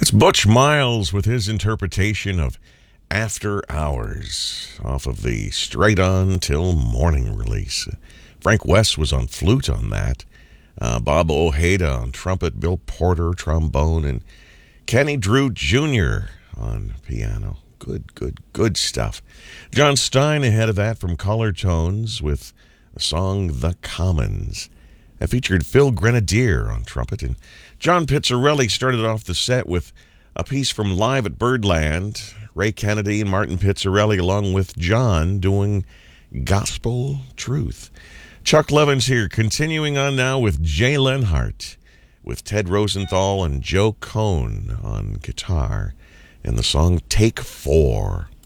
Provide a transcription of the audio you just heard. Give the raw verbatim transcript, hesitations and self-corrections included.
That's Butch Miles with his interpretation of After Hours off of the Straight On Till Morning release. Frank West was on flute on that. Uh, Bob Ojeda on trumpet, Bill Porter trombone, and Kenny Drew Junior on piano. Good, good, good stuff. John Stein ahead of that from Color Tones with the song The Commons. That featured Phil Grenadier on trumpet, and John Pizzarelli started off the set with a piece from Live at Birdland. Ray Kennedy and Martin Pizzarelli along with John doing Gospel Truth. Chuck Levin's here, continuing on now with Jay Lenhart, with Ted Rosenthal and Joe Cohn on guitar, and the song Take Four.